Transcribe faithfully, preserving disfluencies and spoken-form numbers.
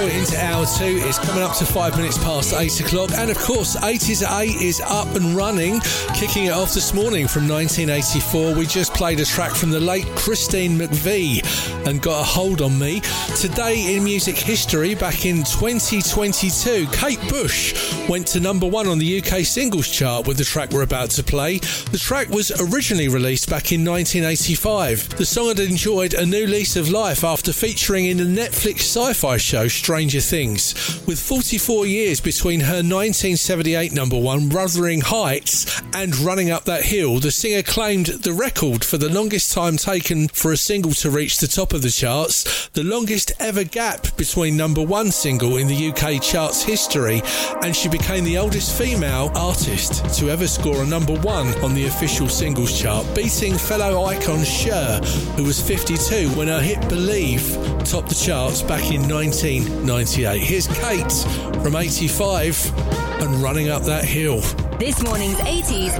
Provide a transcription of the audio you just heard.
Into hour two, it's coming up to five minutes past eight o'clock, and of course eighties at eight is up and running. Kicking it off this morning from nineteen eighty-four, we just played a track from the late Christine McVie and Got a Hold on Me. Today in music history, back in twenty twenty-two, Kate Bush went to number one on the U K singles chart with the track we're about to play. The track was originally released back in nineteen eighty-five. The song had enjoyed a new lease of life after featuring in the Netflix sci-fi show Stranger Things. With forty-four years between her nineteen seventy-eight number one, Wuthering Heights, and Running Up That Hill, the singer claimed the record for the longest time taken for a single to reach the top of the charts, the longest ever gap between number one single in the U K charts history, and she became the oldest female artist to ever score a number one on the official singles chart, beating fellow icon Cher, who was fifty-two when her hit Believe topped the charts back in nineteen ninety-eight. Here's Kate from eighty-five and Running Up That Hill. This morning's eighties